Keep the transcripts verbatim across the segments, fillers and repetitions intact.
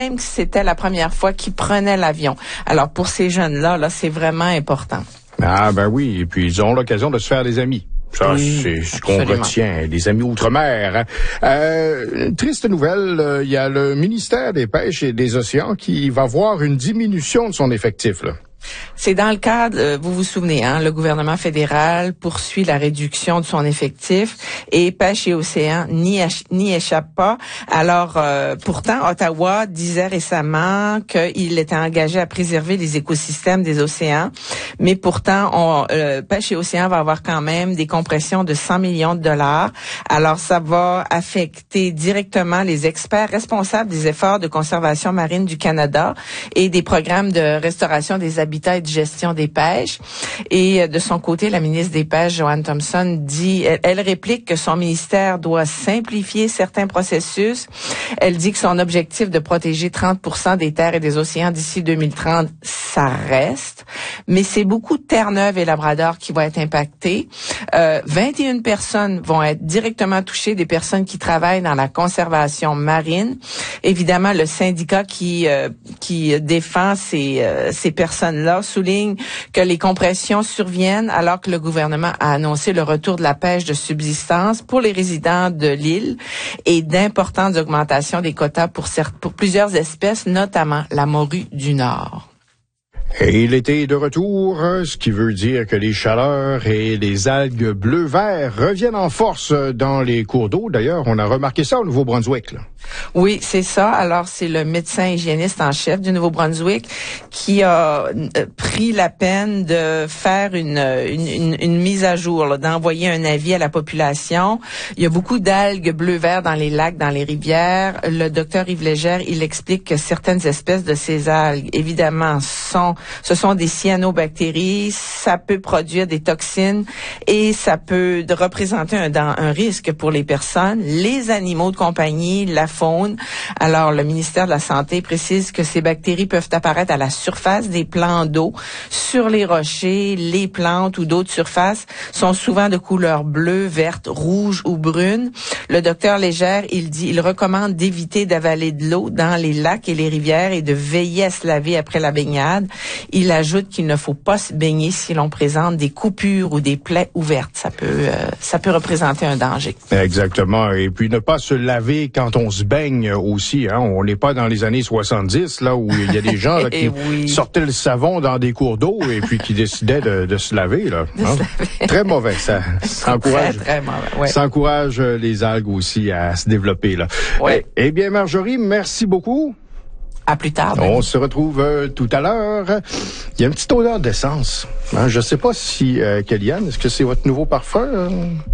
même que c'était la première fois qu'ils prenaient l'avion. Alors, pour ces jeunes-là, là, c'est vraiment important. Ah, ben oui. Et puis, ils ont l'occasion de se faire des amis. Ça, oui, c'est ce qu'on retient, des amis outre-mer. Hein. Euh, triste nouvelle, il euh, y a le ministère des Pêches et des Océans qui va voir une diminution de son effectif, là. C'est dans le cadre, euh, vous vous souvenez, hein, le gouvernement fédéral poursuit la réduction de son effectif et Pêche et Océan n'y, n'y échappe pas. Alors, euh, pourtant, Ottawa disait récemment qu'il était engagé à préserver les écosystèmes des océans, mais pourtant, on, euh, Pêche et Océan va avoir quand même des compressions de cent millions de dollars. Alors, ça va affecter directement les experts responsables des efforts de conservation marine du Canada et des programmes de restauration des habitats et de gestion des pêches. Et de son côté, la ministre des Pêches, Joanne Thompson, dit, elle, elle réplique que son ministère doit simplifier certains processus. Elle dit que son objectif de protéger trente pour cent des terres et des océans d'ici deux mille trente, ça reste. Mais c'est beaucoup de Terre-Neuve et Labrador qui vont être impactés. Euh, vingt et une personnes vont être directement touchées, des personnes qui travaillent dans la conservation marine. Évidemment, le syndicat qui euh, qui défend ces, euh, ces personnes là souligne que les compressions surviennent alors que le gouvernement a annoncé le retour de la pêche de subsistance pour les résidents de l'île et d'importantes augmentations des quotas pour, certes, pour plusieurs espèces, notamment la morue du Nord. Et l'été est de retour, ce qui veut dire que les chaleurs et les algues bleu-vert reviennent en force dans les cours d'eau. D'ailleurs, on a remarqué ça au Nouveau-Brunswick, là. Oui, c'est ça. Alors, c'est le médecin hygiéniste en chef du Nouveau-Brunswick qui a pris la peine de faire une, une, une, une mise à jour, là, d'envoyer un avis à la population. Il y a beaucoup d'algues bleu-vert dans les lacs, dans les rivières. Le docteur Yves Légère, il explique que certaines espèces de ces algues, évidemment, sont ce sont des cyanobactéries, ça peut produire des toxines et ça peut représenter un, un risque pour les personnes, les animaux de compagnie, la faune. Alors, le ministère de la Santé précise que ces bactéries peuvent apparaître à la surface des plans d'eau, sur les rochers, les plantes ou d'autres surfaces sont souvent de couleur bleue, verte, rouge ou brune. Le docteur Légère, il dit, il recommande d'éviter d'avaler de l'eau dans les lacs et les rivières et de veiller à se laver après la baignade. Il ajoute qu'il ne faut pas se baigner si l'on présente des coupures ou des plaies ouvertes. Ça peut, euh, ça peut représenter un danger. Exactement. Et puis ne pas se laver quand on se baigne aussi. Hein. On n'est pas dans les années soixante-dix, là où il y a des gens là, qui oui. sortaient le savon dans des cours d'eau et puis qui décidaient de, de se laver. Là. De hein. se laver. Très mauvais. Ça, ça encourage, très, très mauvais, ouais. ça encourage les algues aussi à se développer. Là. Ouais. Eh, eh bien, Marjorie, merci beaucoup. À plus tard. On ben. se retrouve euh, tout à l'heure. Il y a une petite odeur d'essence. Hein, je ne sais pas si, euh, Kellyanne, est-ce que c'est votre nouveau parfum? Euh?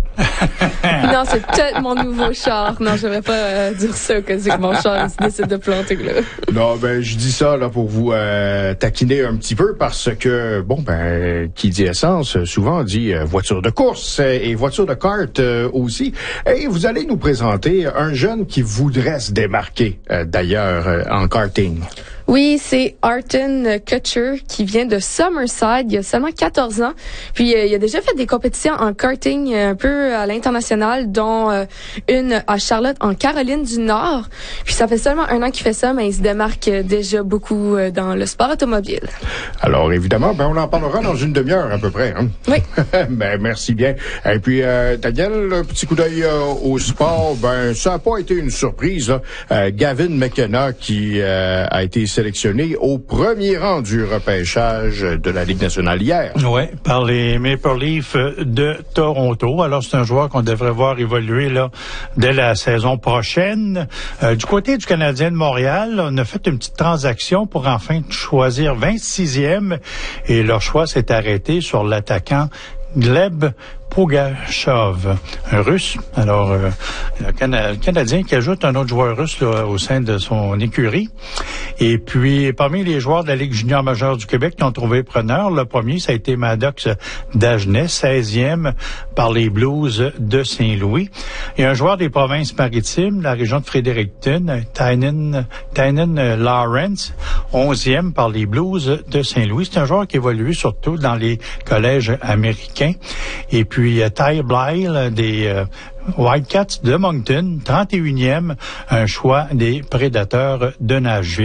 Non, c'est peut-être mon nouveau char. Non, je devrais pas euh, dire ça, que c'est que mon char il décide de planter, là. Non, ben, je dis ça, là, pour vous euh, taquiner un petit peu, parce que, bon, ben, qui dit essence, souvent dit euh, voiture de course et voiture de kart euh, aussi. Et vous allez nous présenter un jeune qui voudrait se démarquer, euh, d'ailleurs, euh, en karting. Oui, c'est Arton Kutcher qui vient de Summerside. Il a seulement quatorze ans. Puis euh, il a déjà fait des compétitions en karting un peu à l'international, dont euh, une à Charlotte, en Caroline du Nord. Puis ça fait seulement un an qu'il fait ça, mais il se démarque déjà beaucoup euh, dans le sport automobile. Alors évidemment, ben on en parlera dans une demi-heure à peu près. Hein? Oui. Ben merci bien. Et puis euh, Daniel, un petit coup d'œil euh, au sport. Ben ça n'a pas été une surprise. Là. Euh, Gavin McKenna qui euh, a été sélectionné au premier rang du repêchage de la Ligue nationale hier. Oui, par les Maple Leafs de Toronto. Alors, c'est un joueur qu'on devrait voir évoluer là dès la saison prochaine. Euh, du côté du Canadien de Montréal, on a fait une petite transaction pour enfin choisir vingt-sixième et leur choix s'est arrêté sur l'attaquant Gleb Pugachov, un Russe. Alors, euh, le, Cana- le Canadien qui ajoute un autre joueur russe là, au sein de son écurie. Et puis, parmi les joueurs de la Ligue junior majeure du Québec qui ont trouvé preneur, le premier, ça a été Maddox Dagenet, seizième par les Blues de Saint-Louis. Et un joueur des provinces maritimes, la région de Fredericton, Tynan, Tynan Lawrence, onzième par les Blues de Saint-Louis. C'est un joueur qui évolue surtout dans les collèges américains. Et puis, euh, Ty Blyle des euh, Whitecats de Moncton, trente et unième, un choix des Prédateurs de Nashville.